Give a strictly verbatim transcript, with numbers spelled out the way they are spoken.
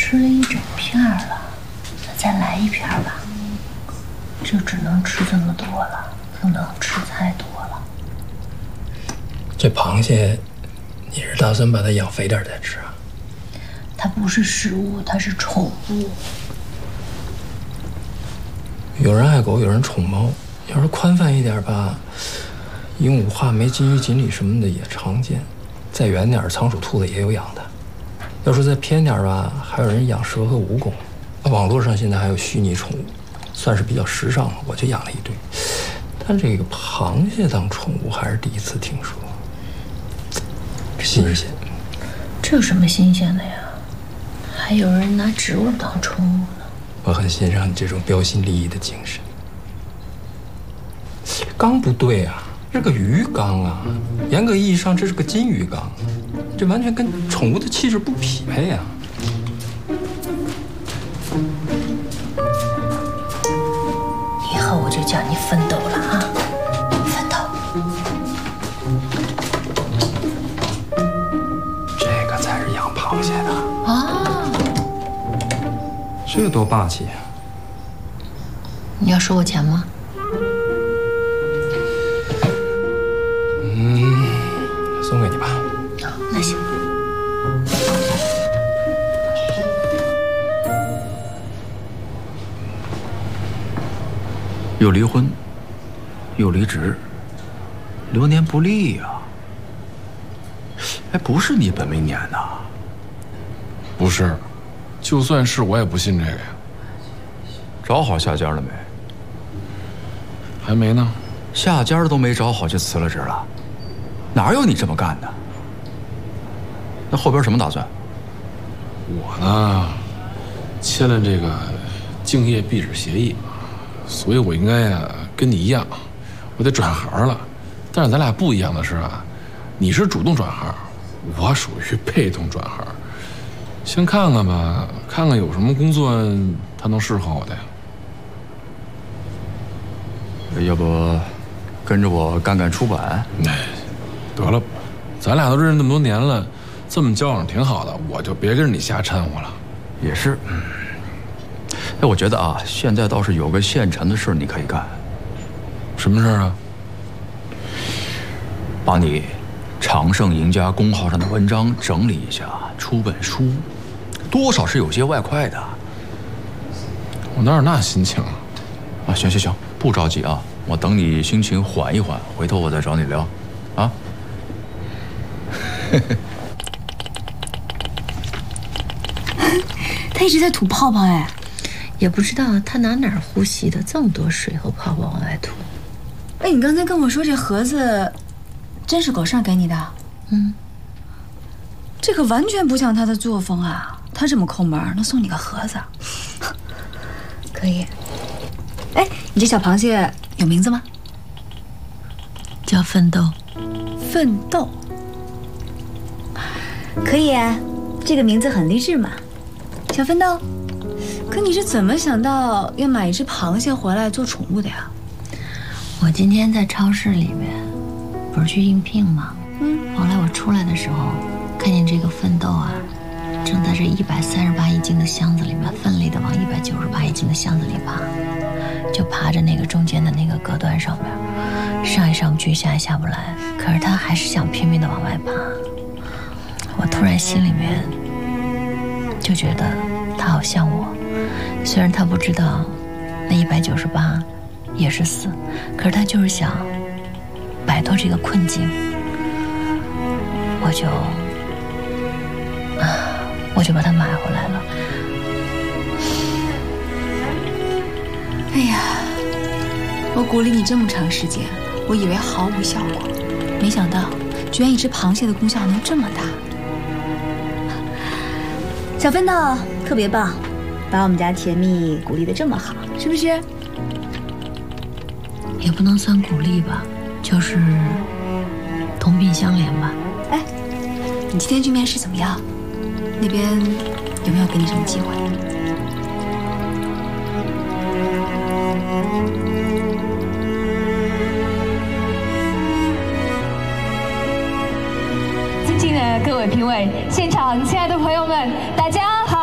吃了一整片了，那再来一片吧。就只能吃这么多了，不能吃太多了。 这螃蟹，你是打算把它养肥点再吃啊？ 它不是食物，它是宠物。 有人爱狗，有人宠猫。要是宽泛一点吧，鹦鹉、画眉、金鱼、锦鲤什么的也常见。再远点，仓鼠、兔子也有养的。要是再偏点吧，还有人养蛇和蜈蚣。网络上现在还有虚拟宠物，算是比较时尚了。我就养了一堆。但这个螃蟹当宠物还是第一次听说，新鲜。 这有什么新鲜的呀？还有人拿植物当宠物呢。 我很欣赏你这种标新立异的精神。缸不对啊，这是个鱼缸啊，严格意义上这是个金鱼缸，这完全跟宠物的气质不匹配啊。 以后我就叫你奋斗了啊，奋斗。 这个才是养螃蟹的啊， 这个多霸气啊！ 你要收我钱吗？ 嗯，送给你吧。 哦，那行。 又离婚，又离职，流年不利呀。哎，不是你本命年呐？ 不是，就算是我也不信这个呀。 找好下家了没？ 还没呢。 下家都没找好就辞了职了，哪有你这么干的？那后边什么打算？ 我呢，签了这个竞业闭止协议，所以我应该呀跟你一样，我得转行了。但是咱俩不一样的是啊，你是主动转行，我属于被动转行。先看看吧，看看有什么工作他能适合我的呀。 要不跟着我干干出版？ 哎，得了吧，咱俩都认识那么多年了，这么交往挺好的，我就别跟着你瞎掺和了。 也是。哎，我觉得啊，现在倒是有个现成的事你可以干。 什么事啊？ 把你常胜赢家公号上的文章整理一下，出本书，多少是有些外快的。 我哪有那心情啊？ 啊，行行行，不着急啊，我等你心情缓一缓，回头我再找你聊，啊。 他一直在吐泡泡哎， 也不知道他拿哪儿呼吸的，这么多水和泡泡往外吐。 哎，你刚才跟我说这盒子真是狗剩给你的？ 嗯， 这可完全不像他的作风啊！他这么抠门，能送你个盒子？可以。哎，你这小螃蟹有名字吗？ 叫奋斗。 奋斗。可以啊，这个名字很励志嘛。小奋斗，可你是怎么想到要买一只螃蟹回来做宠物的呀？ 我今天在超市里面不是去应聘吗？嗯，后来我出来的时候，看见这个奋斗啊，正在这一百三十八一斤的箱子里面奋力的往一百九十八一斤的箱子里爬，就爬着那个中间的那个隔断上面，上也上不去，下也下不来。可是他还是想拼命的往外爬。我突然心里面就觉得他好像我，虽然他不知道那一百九十八也是死，可是他就是想摆脱这个困境。我就啊，我就把它买回来了。 哎呀，我鼓励你这么长时间，我以为毫无效果，没想到居然一只螃蟹的功效能这么大。小奋斗特别棒，把我们家甜蜜鼓励得这么好，是不是？ 也不能算鼓励吧，就是同病相怜吧。 哎，你今天去面试怎么样？那边有没有给你什么机会？ 尊敬的各位评委，现场亲爱的朋友们，大家